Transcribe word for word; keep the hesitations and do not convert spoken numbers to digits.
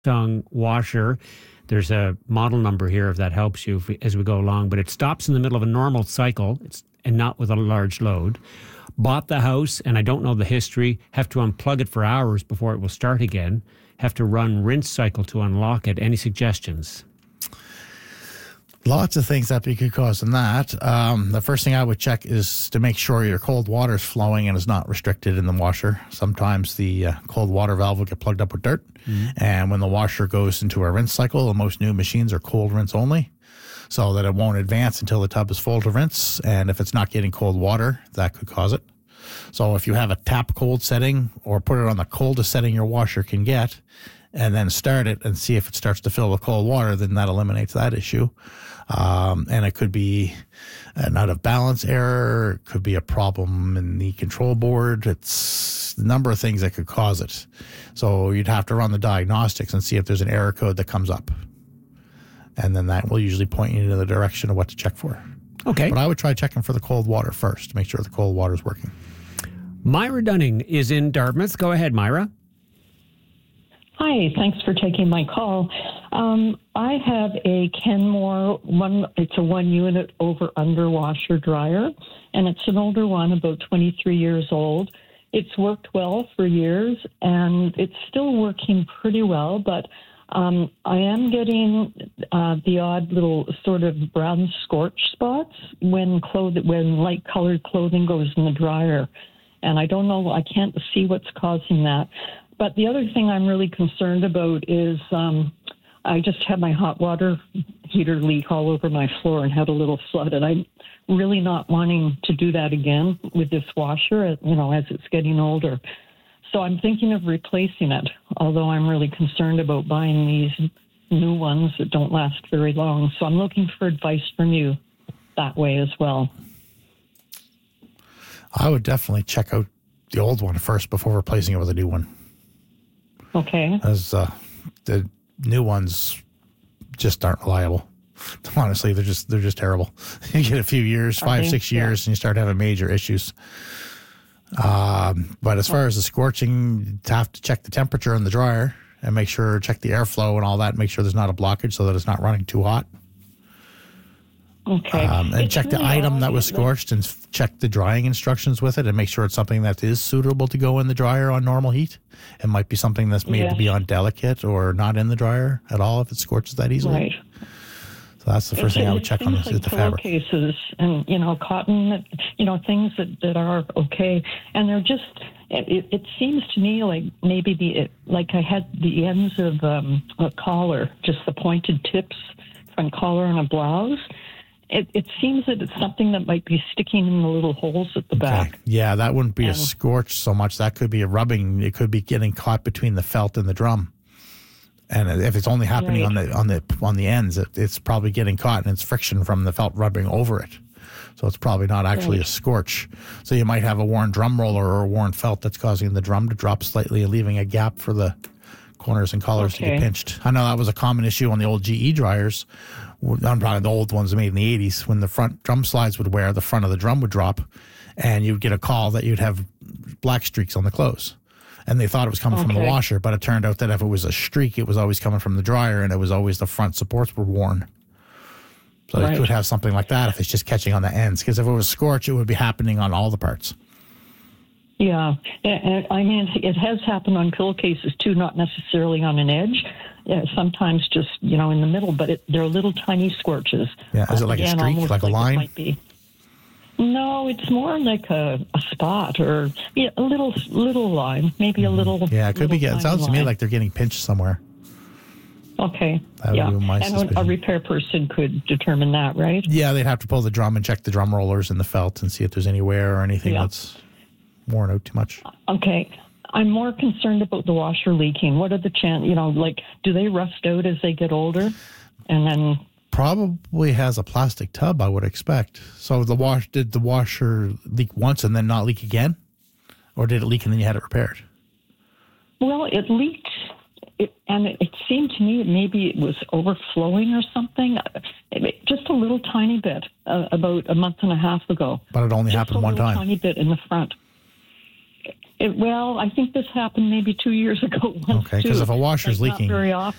Samsung washer. There's a model number here if that helps you if we, as we go along, but it stops in the middle of a normal cycle it's, and not with a large load. Bought the house, and I don't know the history, have to unplug it for hours before it will start again, have to run rinse cycle to unlock it. Any suggestions? Lots of things that could cause in that. Um, the first thing I would check is to make sure your cold water is flowing and is not restricted in the washer. Sometimes the uh, cold water valve will get plugged up with dirt. Mm-hmm. And when the washer goes into a rinse cycle, most new machines are cold rinse only, so that it won't advance until the tub is full to rinse. And if it's not getting cold water, that could cause it. So if you have a tap cold setting, or put it on the coldest setting your washer can get, and then start it and see if it starts to fill with cold water, then that eliminates that issue. Um, and it could be an out of balance error. It could be a problem in the control board. It's a number of things that could cause it. So you'd have to run the diagnostics and see if there's an error code that comes up. And then that will usually point you in the direction of what to check for. Okay. But I would try checking for the cold water first to make sure the cold water is working. Myra Dunning is in Dartmouth. Go ahead, Myra. Hi, thanks for taking my call. Um, I have a Kenmore one. It's a one-unit over-under washer dryer, and it's an older one, about twenty-three years old. It's worked well for years, and it's still working pretty well, but um, I am getting uh, the odd little sort of brown scorch spots when cloth- when light-colored clothing goes in the dryer, and I don't know, I can't see what's causing that. But the other thing I'm really concerned about is um, I just had my hot water heater leak all over my floor and had a little flood. And I'm really not wanting to do that again with this washer, you know, as it's getting older. So I'm thinking of replacing it, although I'm really concerned about buying these new ones that don't last very long. So I'm looking for advice from you that way as well. I would definitely check out the old one first before replacing it with a new one. Okay. As uh, the new ones just aren't reliable. Honestly, they're just they're just terrible. You get a few years, five, six years, yeah. and you start having major issues. Um, but as far as the scorching, you have to check the temperature in the dryer and make sure, check the airflow and all that, and make sure there's not a blockage so that it's not running too hot. Okay. Um, and it's check really the item odd. that was scorched and check the drying instructions with it and make sure it's something that is suitable to go in the dryer on normal heat. It might be something that's made yes. to be on delicate or not in the dryer at all if it scorches that easily. Right. So that's the first it's, thing I would check on like the, the fabric. Cases and, you know, cotton, you know, things that, that are okay. And they're just, it, it seems to me like maybe the, it, like I had the ends of um, a collar, just the pointed tips from collar on a blouse. It, it seems that it's something that might be sticking in the little holes at the okay. back. Yeah, that wouldn't be and, a scorch so much. That could be a rubbing. It could be getting caught between the felt and the drum. And if it's only happening right. on the on the on the ends, it, it's probably getting caught, and it's friction from the felt rubbing over it. So it's probably not actually right. a scorch. So you might have a worn drum roller or a worn felt that's causing the drum to drop slightly and leaving a gap for the corners and collars okay. to get pinched. I know that was a common issue on the old G E dryers. I'm probably the old ones made in the eighties, when the front drum slides would wear, the front of the drum would drop, and you'd get a call that you'd have black streaks on the clothes. And they thought it was coming okay. from the washer, but it turned out that if it was a streak, it was always coming from the dryer, and it was always the front supports were worn. So right. you could have something like that if it's just catching on the ends, because if it was scorch, it would be happening on all the parts. Yeah, and I mean, it has happened on pillowcases too, not necessarily on an edge. Yeah, sometimes just, you know, in the middle, but it, they're little tiny scorches. Yeah, is it like uh, again, a streak, like a like line? It might be. No, it's more like a, a spot or yeah, a little little line, maybe a little. Yeah, it could be. It sounds line. to me like they're getting pinched somewhere. Okay. That yeah, would be my and suspicion. A repair person could determine that, right? Yeah, they'd have to pull the drum and check the drum rollers and the felt and see if there's any wear or anything yeah. that's worn out too much. Okay. I'm more concerned about the washer leaking. What are the chance, you know, like, do they rust out as they get older? And then... Probably has a plastic tub, I would expect. So the wash did the washer leak once and then not leak again? Or did it leak and then you had it repaired? Well, it leaked, it, and it, it seemed to me maybe it was overflowing or something. It, just a little tiny bit, uh, about a month and a half ago. But it only just happened one time. Just a little tiny bit in the front. It, well, I think this happened maybe two years ago. Once Okay, because too. if a washer's Like, leaking, not very often.